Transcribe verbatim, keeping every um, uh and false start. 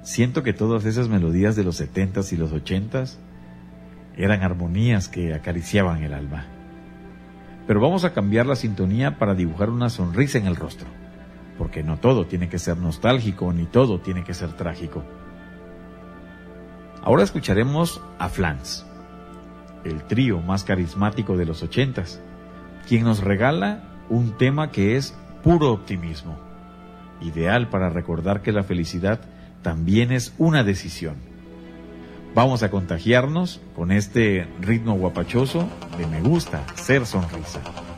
Siento que todas esas melodías de los setentas y los ochentas eran armonías que acariciaban el alma. Pero vamos a cambiar la sintonía para dibujar una sonrisa en el rostro, porque no todo tiene que ser nostálgico ni todo tiene que ser trágico. Ahora escucharemos a Flans, el trío más carismático de los ochentas, quien nos regala un tema que es puro optimismo, ideal para recordar que la felicidad también es una decisión. Vamos a contagiarnos con este ritmo guapachoso de Me Gusta Ser Sonrisa.